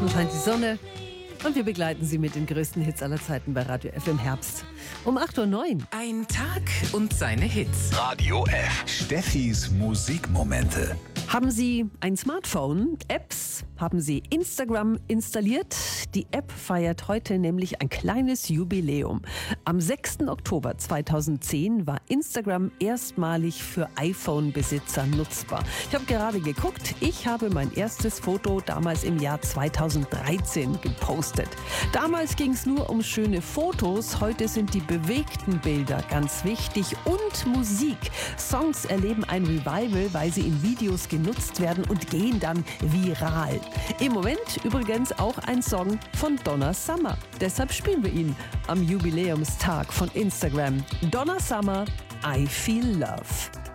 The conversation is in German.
Draußen scheint die Sonne und wir begleiten Sie mit den größten Hits aller Zeiten bei Radio F im Herbst. Um 8.09 Uhr. Ein Tag und seine Hits. Radio F. Steffis Musikmomente. Haben Sie ein Smartphone, Apps? Haben Sie Instagram installiert? Die App feiert heute nämlich ein kleines Jubiläum. Am 6. Oktober 2010 war Instagram erstmalig für iPhone-Besitzer nutzbar. Ich habe gerade geguckt, ich habe mein erstes Foto damals im Jahr 2013 gepostet. Damals ging es nur um schöne Fotos, heute sind die bewegten Bilder ganz wichtig und Musik. Songs erleben ein Revival, weil sie in Videos genutzt werden und gehen dann viral. Im Moment übrigens auch ein Song von Donna Summer. Deshalb spielen wir ihn am Jubiläumstag von Instagram. Donna Summer, I Feel Love.